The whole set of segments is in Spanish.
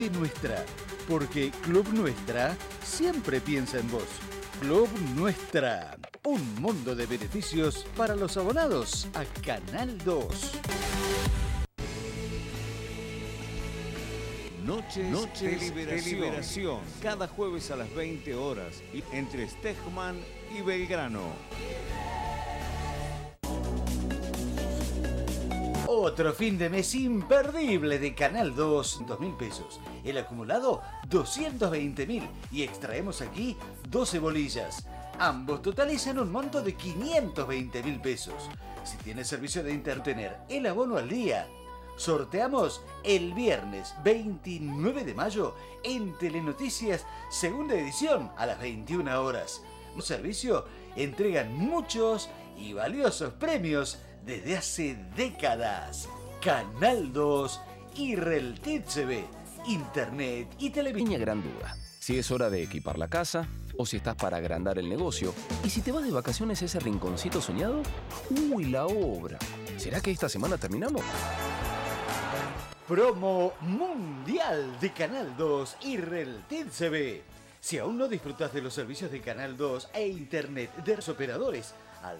Nuestra, porque Club Nuestra siempre piensa en vos. Club Nuestra, un mundo de beneficios para los abonados a Canal 2. Noches de liberación. Cada jueves a las 20 horas entre Stegman y Belgrano. Otro fin de mes imperdible de Canal 2, 2.000 pesos. El acumulado, 220.000. Y extraemos aquí 12 bolillas. Ambos totalizan un monto de 520.000 pesos. Si tienes servicio de internet, tener el abono al día. Sorteamos el viernes 29 de mayo en Telenoticias, segunda edición, a las 21 horas. Un servicio entregan muchos y valiosos premios desde hace décadas. Canal 2 y RelTV, Internet y televisión. Pequeña gran duda. Si es hora de equipar la casa o si estás para agrandar el negocio. Y si te vas de vacaciones a ese rinconcito soñado. ¡Uy, la obra! ¿Será que esta semana terminamos? Promo mundial de Canal 2 y RelTV. Si aún no disfrutas de los servicios de Canal 2 e Internet de los operadores, al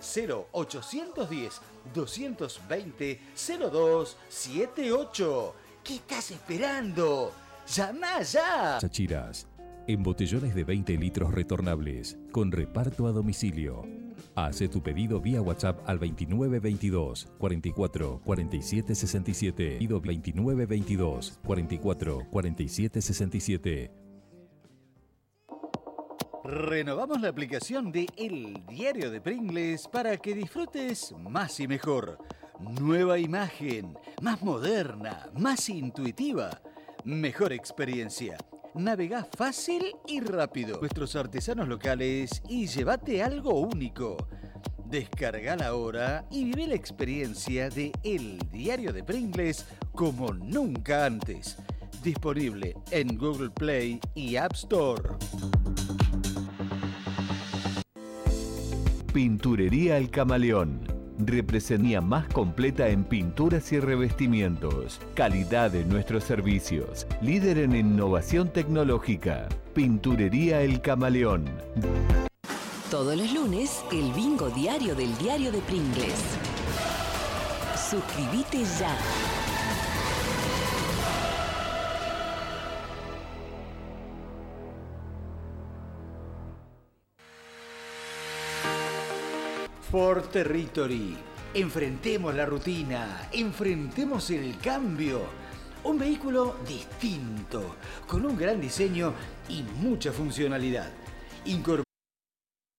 0810-220-0278. ¿Qué estás esperando? ¡Llama ya! Chachiras, en botellones de 20 litros retornables, con reparto a domicilio. Hace tu pedido vía WhatsApp al 2922 44 47 67. Pedido 2922 44 47 67. Renovamos la aplicación de El Diario de Pringles para que disfrutes más y mejor. Nueva imagen, más moderna, más intuitiva, mejor experiencia. Navegá fácil y rápido. Nuestros artesanos locales y llévate algo único. Descargala ahora y vive la experiencia de El Diario de Pringles como nunca antes. Disponible en Google Play y App Store. Pinturería El Camaleón. Representación más completa en pinturas y revestimientos. Calidad de nuestros servicios. Líder en innovación tecnológica. Pinturería El Camaleón. Todos los lunes, el bingo diario del Diario de Pringles. Suscríbete ya. Ford Territory. Enfrentemos la rutina, enfrentemos el cambio. Un vehículo distinto, con un gran diseño y mucha funcionalidad.